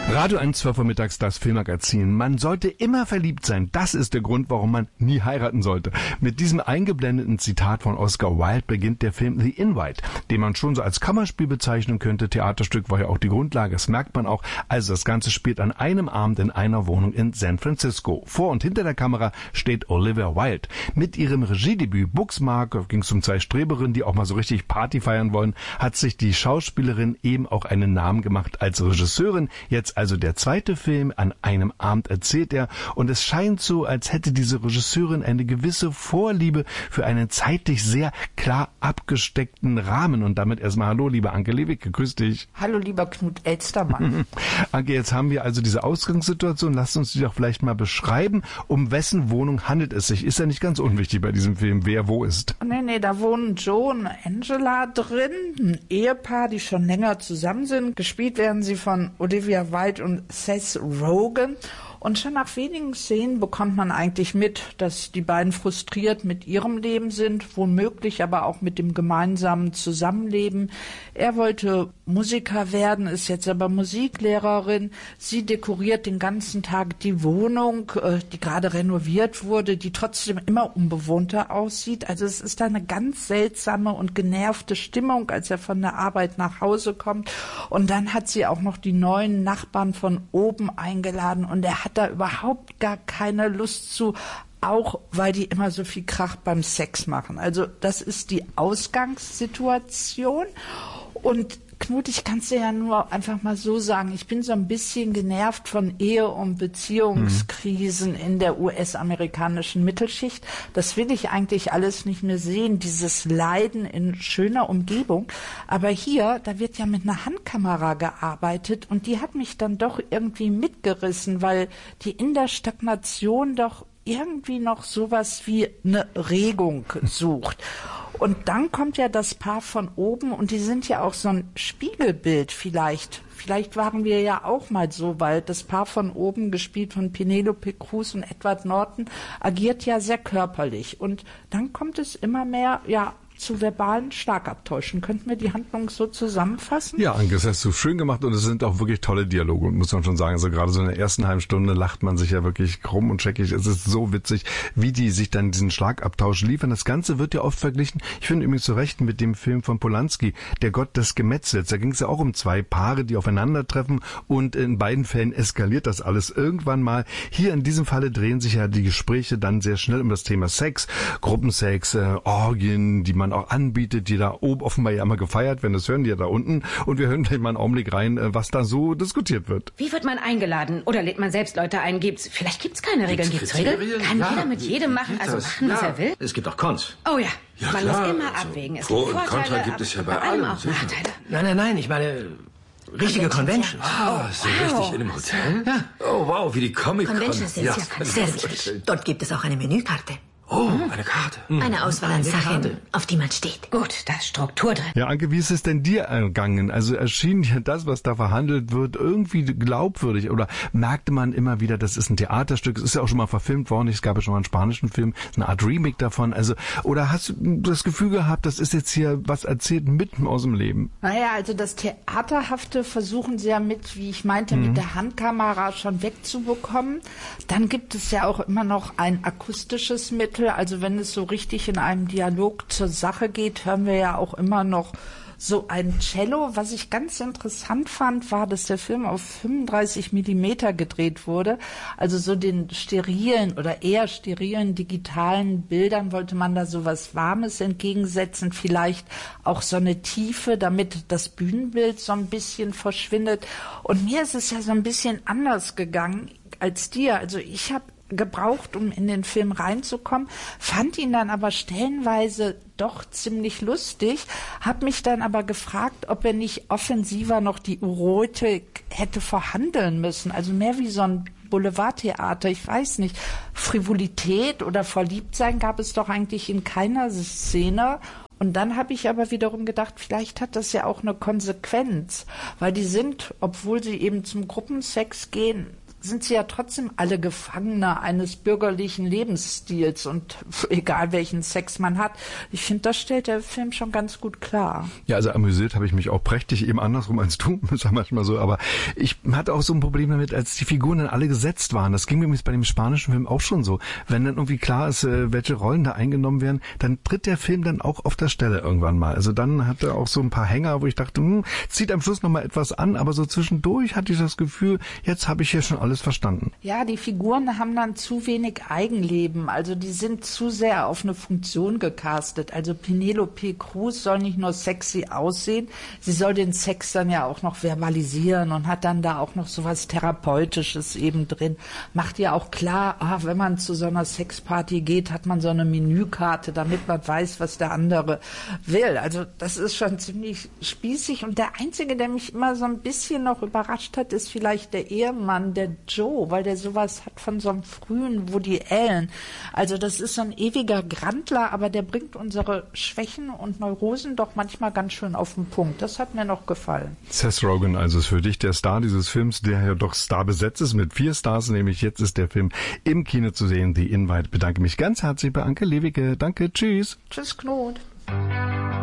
Radio 1, 12 Uhr mittags, das Filmmagazin. Man sollte immer verliebt sein. Das ist der Grund, warum man nie heiraten sollte. Mit diesem eingeblendeten Zitat von Oscar Wilde beginnt der Film The Invite, den man schon so als Kammerspiel bezeichnen könnte. Theaterstück war ja auch die Grundlage, das merkt man auch. Also das Ganze spielt an einem Abend in einer Wohnung in San Francisco. Vor und hinter der Kamera steht Olivia Wilde. Mit ihrem Regiedebüt Booksmart, ging es um zwei Streberinnen, die auch mal so richtig Party feiern wollen, hat sich die Schauspielerin eben auch einen Namen gemacht als Regisseurin. Jetzt also der zweite Film, an einem Abend erzählt er, und es scheint so, als hätte diese Regisseurin eine gewisse Vorliebe für einen zeitlich sehr klar abgesteckten Rahmen. Und damit erstmal hallo, liebe Anke Lewicke, grüß dich. Hallo, lieber Knut Elstermann. Anke, jetzt haben wir also diese Ausgangssituation. Lass uns die doch vielleicht mal beschreiben. Um wessen Wohnung handelt es sich? Ist ja nicht ganz unwichtig bei diesem Film, wer wo ist. Nee, da wohnen Joe und Angela drin, ein Ehepaar, die schon länger zusammen sind. Gespielt werden sie von Olivia Wilde und Seth Rogen. Und schon nach wenigen Szenen bekommt man eigentlich mit, dass die beiden frustriert mit ihrem Leben sind, womöglich aber auch mit dem gemeinsamen Zusammenleben. Er wollte Musiker werden, ist jetzt aber Musiklehrerin. Sie dekoriert den ganzen Tag die Wohnung, die gerade renoviert wurde, die trotzdem immer unbewohnter aussieht. Also es ist da eine ganz seltsame und genervte Stimmung, als er von der Arbeit nach Hause kommt. Und dann hat sie auch noch die neuen Nachbarn von oben eingeladen und er hat da überhaupt gar keine Lust zu, auch weil die immer so viel Krach beim Sex machen. Also das ist die Ausgangssituation. Und Knut, ich kann es dir ja nur einfach mal so sagen, ich bin so ein bisschen genervt von Ehe- und Beziehungskrisen in der US-amerikanischen Mittelschicht. Das will ich eigentlich alles nicht mehr sehen, dieses Leiden in schöner Umgebung. Aber hier, da wird ja mit einer Handkamera gearbeitet und die hat mich dann doch irgendwie mitgerissen, weil die in der Stagnation doch irgendwie noch sowas wie eine Regung sucht. Und dann kommt ja das Paar von oben und die sind ja auch so ein Spiegelbild vielleicht. Vielleicht waren wir ja auch mal so, weil das Paar von oben, gespielt von Penelope Cruz und Edward Norton, agiert ja sehr körperlich. Und dann kommt es immer mehr, zu verbalen Schlagabtäuschen. Könnten wir die Handlung so zusammenfassen? Ja, Anke, das hast du schön gemacht und es sind auch wirklich tolle Dialoge, muss man schon sagen. Also gerade so in der ersten halben Stunde lacht man sich ja wirklich krumm und scheckig. Es ist so witzig, wie die sich dann diesen Schlagabtausch liefern. Das Ganze wird ja oft verglichen, ich finde übrigens zu Recht, mit dem Film von Polanski, Der Gott des Gemetzels. Da ging es ja auch um zwei Paare, die aufeinandertreffen und in beiden Fällen eskaliert das alles irgendwann mal. Hier in diesem Falle drehen sich ja die Gespräche dann sehr schnell um das Thema Sex, Gruppensex, Orgien, die man auch anbietet, die da oben offenbar ja immer gefeiert werden, das hören die ja da unten. Und wir hören gleich mal einen Augenblick rein, was da so diskutiert wird. Wie wird man eingeladen? Oder lädt man selbst Leute ein? Vielleicht gibt's keine Regeln. Gibt's Regeln? Kann jeder mit jedem machen, also machen, was er will? Es gibt auch Cons. Oh ja, man klar. muss immer abwägen. Es Pro gibt und Vorteile, Contra gibt es ja bei bei allem allem. auch Nachteile. Nein, ich meine richtige Conventions. So richtig in einem Hotel? Ja. Oh, wow, wie die Comic-Con. Conventions sind sehr wichtig. Dort gibt es auch eine Menükarte. Oh, eine Karte. Eine Auswahl an Sachen, auf die man steht. Gut, da ist Struktur drin. Ja, Anke, wie ist es denn dir ergangen? Also erschien dir das, was da verhandelt wird, irgendwie glaubwürdig? Oder merkte man immer wieder, das ist ein Theaterstück, es ist ja auch schon mal verfilmt worden, es gab ja schon mal einen spanischen Film, eine Art Remake davon. Also, oder hast du das Gefühl gehabt, das ist jetzt hier was erzählt mitten aus dem Leben? Naja, also das Theaterhafte versuchen sie ja wie ich meinte, mit der Handkamera schon wegzubekommen. Dann gibt es ja auch immer noch ein akustisches Mittel. Also wenn es so richtig in einem Dialog zur Sache geht, hören wir ja auch immer noch so ein Cello. Was ich ganz interessant fand, war, dass der Film auf 35 Millimeter gedreht wurde. Also so den sterilen oder eher sterilen digitalen Bildern wollte man da so was Warmes entgegensetzen, vielleicht auch so eine Tiefe, damit das Bühnenbild so ein bisschen verschwindet. Und mir ist es ja so ein bisschen anders gegangen als dir. Also ich habe gebraucht, um in den Film reinzukommen, fand ihn dann aber stellenweise doch ziemlich lustig, habe mich dann aber gefragt, ob er nicht offensiver noch die Erotik hätte verhandeln müssen, also mehr wie so ein Boulevardtheater, ich weiß nicht, Frivolität oder Verliebtsein gab es doch eigentlich in keiner Szene. Und dann habe ich aber wiederum gedacht, vielleicht hat das ja auch eine Konsequenz, weil die sind, obwohl sie eben zum Gruppensex gehen, sind sie ja trotzdem alle Gefangene eines bürgerlichen Lebensstils und egal welchen Sex man hat. Ich finde, das stellt der Film schon ganz gut klar. Ja, also amüsiert habe ich mich auch prächtig, eben andersrum als du, ist ja manchmal so, aber ich hatte auch so ein Problem damit, als die Figuren dann alle gesetzt waren. Das ging mir übrigens bei dem spanischen Film auch schon so. Wenn dann irgendwie klar ist, welche Rollen da eingenommen werden, dann tritt der Film dann auch auf der Stelle irgendwann mal. Also dann hat er auch so ein paar Hänger, wo ich dachte, zieht am Schluss nochmal etwas an, aber so zwischendurch hatte ich das Gefühl, jetzt habe ich hier schon alles verstanden. Ja, die Figuren haben dann zu wenig Eigenleben. Also die sind zu sehr auf eine Funktion gecastet. Also Penelope Cruz soll nicht nur sexy aussehen, sie soll den Sex dann ja auch noch verbalisieren und hat dann da auch noch so was Therapeutisches eben drin. Macht ja auch klar, wenn man zu so einer Sexparty geht, hat man so eine Menükarte, damit man weiß, was der andere will. Also das ist schon ziemlich spießig. Und der Einzige, der mich immer so ein bisschen noch überrascht hat, ist vielleicht der Ehemann, der Joe, weil der sowas hat von so einem frühen Woody Allen. Also das ist so ein ewiger Grandler, aber der bringt unsere Schwächen und Neurosen doch manchmal ganz schön auf den Punkt. Das hat mir noch gefallen. Seth Rogen also ist für dich der Star dieses Films, der ja doch starbesetzt ist mit 4 Stars, nämlich jetzt ist der Film im Kino zu sehen, The Invite. Ich bedanke mich ganz herzlich bei Anke Lewicke. Danke, tschüss. Tschüss, Knut.